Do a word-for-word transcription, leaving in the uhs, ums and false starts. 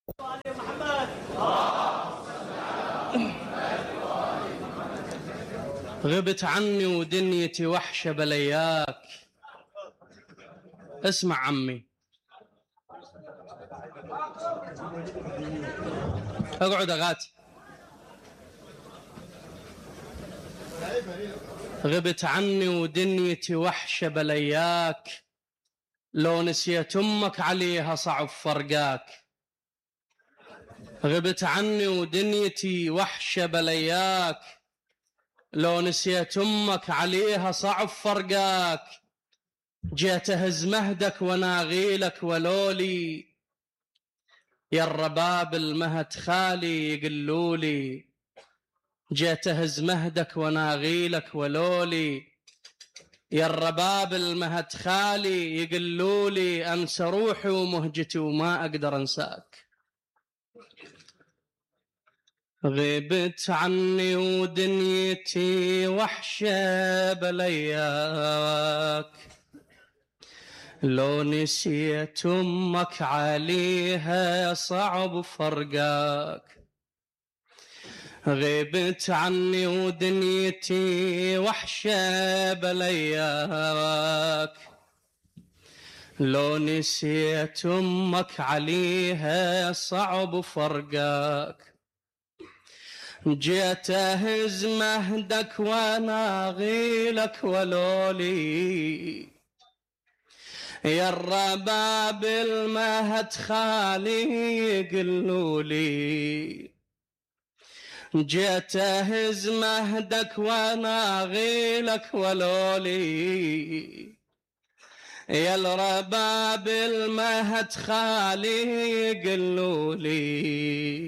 غبت عني ودنيتي وحشة بلياك. اسمع عمي، اقعد اغاتي. غبت عني ودنيتي وحشة بلياك، لو نسيت امك عليها صعب فرقاك. غبت عني ودنيتي وحشة بلياك، لو نسيت امك عليها صعب فرقاك. جيت اهز مهدك وناغيلك ولولي، يا الرباب المهد خالي يقلولي. جيت اهز مهدك وناغيلك ولولي، يا الرباب المهد خالي يقلولي. انسى روحي ومهجتي وما اقدر انساك. غبت عني ودنيتي وحشة بلياك، لو نسيت امك عليها صعب فرقاك. غبت عني ودنيتي وحشة بلياك، لو نسيت امك عليها صعب فرقاك. جيت اهز مهدك وناغيلك ولولي، يا الرباب المهد خالي يقلولي. جيت اهز مهدك وناغيلك ولولي، يا الرباب المهد خالي يقلولي.